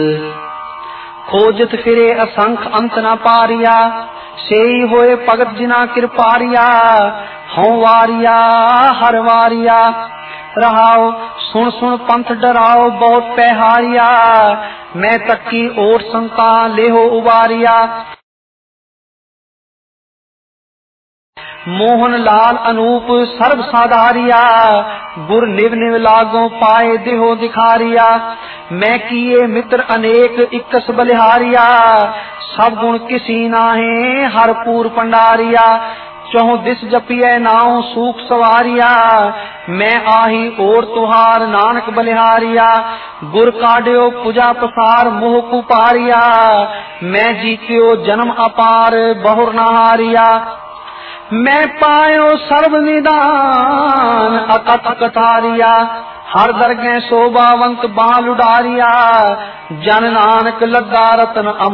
खोजत फिरे असंख अंत न पारिया, सेई होए भगत जिना कृपारिया। हूँ वारिया हर वारिया, रहाओ सुन सुन पंथ डराओ बहुत पैहारिया। मैं तक्की ओर शंका लेहो उबारिया। मोहन लाल अनूप सर्व साधारिया, गुर निव निव लागो पाए देहो दिखारिया। मैं किए मित्र अनेक इक्कस बलिहारिया, सब गुण किसी नाहे हर पूर पंडारिया। चौह दिस जपिए नाउ सूख सवारिया, मैं आही और तुहार नानक बलिहारिया। गुर काढ़ियो पूजा पसार मोह कुपारिया, मैं जीत्यो जन्म अपार बहुर नहारिया। मैं पायो सर्व निदान अकथ कथारिया, हर दरगह शोभावंत बाल उडारिया। जन नानक लगा रतन